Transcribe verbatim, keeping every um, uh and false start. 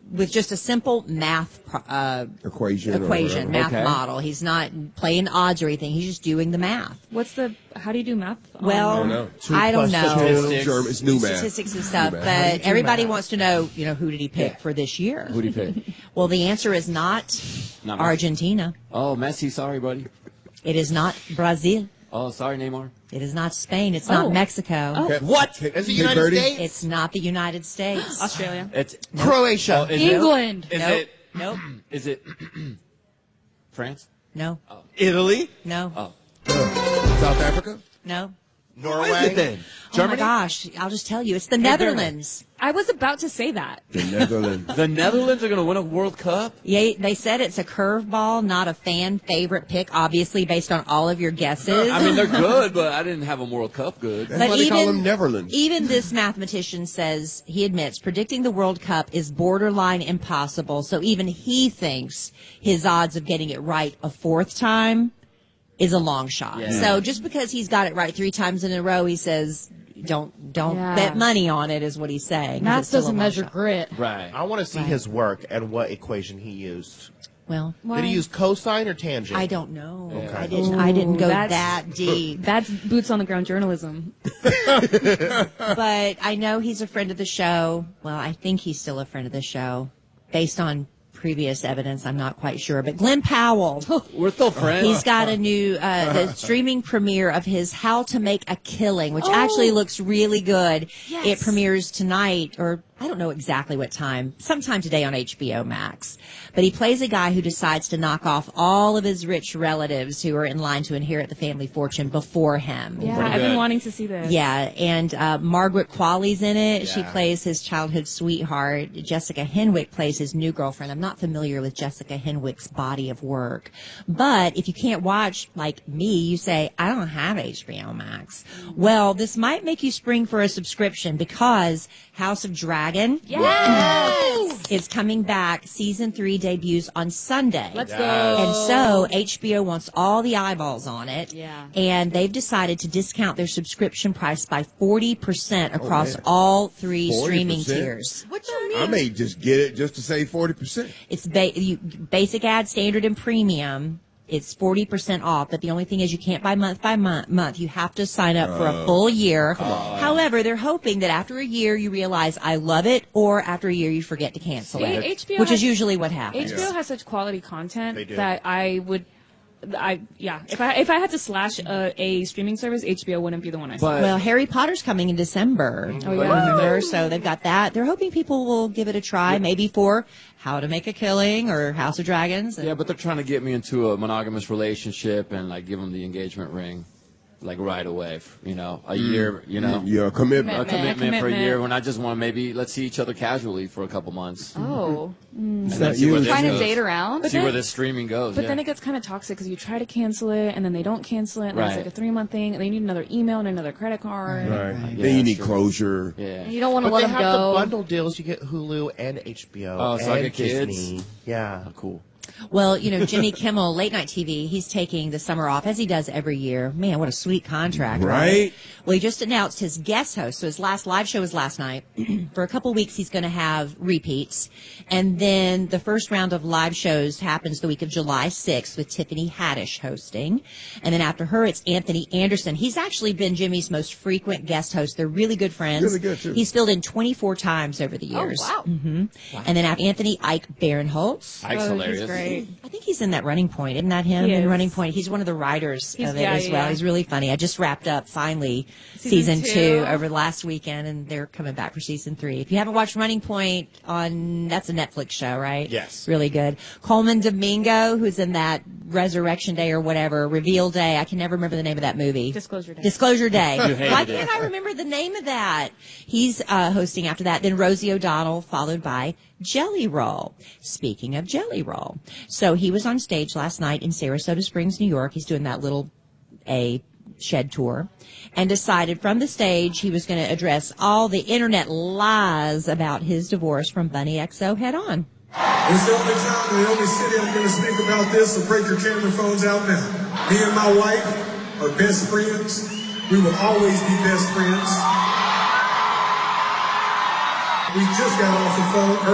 with just a simple math uh, equation, equation, math okay. model. He's not playing odds or anything. He's just doing the math. What's the? How do you do math? Well, I don't know. I don't know. Statistics. German, it's new math. Statistics and stuff, New math. but everybody wants to know, you know, who did he pick Yeah. for this year? Who do you pick? Well, the answer is not, Not Messi. Argentina. Oh, Messi. Sorry, buddy. It is not Brazil. Oh, sorry, Neymar. It is not Spain. It's Oh. not Mexico. Oh. What? Is it Cape United Verde? States? It's not the United States. Australia. It's Croatia. Oh, is it- England. Is Nope. it? Nope. Is it France? No. Italy? No. Oh. South Africa? No. Norway. What is it then? Oh my Germany? gosh! I'll just tell you, it's the Verde. Netherlands. I was about to say that. The Netherlands. The Netherlands are going to win a World Cup? Yeah, they said it's a curveball, not a fan favorite pick. Obviously, based on all of your guesses. I mean, they're good, but I didn't have a World Cup good. That's why they call them Neverlands. Even this mathematician says, he admits, predicting the World Cup is borderline impossible. So even he thinks his odds of getting it right a fourth time is a long shot. Yeah. So just because he's got it right three times in a row, he says, don't don't Yeah. bet money on it, is what he's saying. Math It's still a doesn't long measure shot. grit. Right. I want to see Right. his work and what equation he used. Well, Why? Did he use cosine or tangent? I don't know. Okay. I didn't. I didn't go Ooh, that's- that deep. That's boots on the ground journalism. But I know he's a friend of the show. Well, I think he's still a friend of the show, based on previous evidence. I'm not quite sure. But Glenn Powell, We're still friends. he's got a new uh, the streaming premiere of his How to Make a Killing, which actually looks really good. Yes. It premieres tonight, or I don't know exactly what time, sometime today on H B O Max. But he plays a guy who decides to knock off all of his rich relatives who are in line to inherit the family fortune before him. Yeah, Pretty I've been good. wanting to see this. Yeah, and uh, Margaret Qualley's in it. She Yeah. plays his childhood sweetheart. Jessica Henwick plays his new girlfriend. I'm not familiar with Jessica Henwick's body of work. But if you can't watch, like me, you say, I don't have H B O Max. Well, this might make you spring for a subscription because House of Dragon Yes. is coming back. Season three debuts on Sunday. Let's Yes. go. And so H B O wants all the eyeballs on it. Yeah. And they've decided to discount their subscription price by forty percent across man. all three forty streaming percent? tiers. What you mean? I may just get it just to save forty percent. It's ba- you, basic ad, standard, and premium. It's forty percent off, but the only thing is you can't buy month by month. month. You have to sign up for a full year. However, they're hoping that after a year you realize I love it, or after a year you forget to cancel See, it, H B O which has- is usually what happens. H B O has such quality content They do. that I would, I yeah. If I if I had to slash a, a streaming service, H B O wouldn't be the one I saw. But Well, Harry Potter's coming in December. Oh, yeah. Remember? So they've got that. They're hoping people will give it a try, maybe for How to Make a Killing or House of Dragons. yeah, but they're trying to get me into a monogamous relationship and like give them the engagement ring, like right away. You know, a year. You know, Your commitment. a Commitment. commitment, for a Commitment. year when I just want to maybe let's see each other casually for a couple months. oh, And that then see where you? this Trying to goes. date around? But See then- where this streaming goes. but yeah. then it gets kind of toxic because you try to cancel it and then they don't cancel it. And then it's Right. like a three month thing, and then you need another email and another credit card. Right. Yeah, Then you need sure. closure. yeah. You don't want to But let they them have go. the bundle deals. You get Hulu and H B O Oh, so I and get kids? Disney. Yeah. Oh, cool. Well, you know, Jimmy Kimmel, late night T V, he's taking the summer off, as he does every year. Man, what a sweet contract, right? Right. Well, he just announced his guest host. So his last live show was last night. For a couple weeks, he's going to have repeats. And then the first round of live shows happens the week of July sixth with Tiffany Haddish hosting. And then after her, it's Anthony Anderson. He's actually been Jimmy's most frequent guest host. They're really good friends. Really good, too. He's filled in twenty-four times over the years. wow. hmm And then after Anthony, Ike Barinholtz. Ike's Oh, hilarious. he's great. I think he's in that Running Point. Isn't that him He in is. Running Point? He's one of the writers He's- of it yeah, as yeah, well. yeah. He's really funny. I just wrapped up finally Season season, two. two. over the last weekend, and they're coming back for season three. If you haven't watched Running Point, on that's a Netflix show, right? Yes. Really good. Coleman Domingo, who's in that Resurrection Day or whatever, Reveal Day. I can never remember the name of that movie. Disclosure Day. Disclosure Day. You hated Why it. can't I remember the name of that? He's uh, hosting after that. Then Rosie O'Donnell, followed by Jelly Roll. Speaking of Jelly Roll. So he was on stage last night in Sarasota Springs, New York. He's doing that little A shed tour, and decided from the stage he was going to address all the internet lies about his divorce from Bunny X O head on. It's the only time and the only city I'm going to speak about this, so break your camera phones out now. Me and my wife are best friends. We will always be best friends. We just got off the phone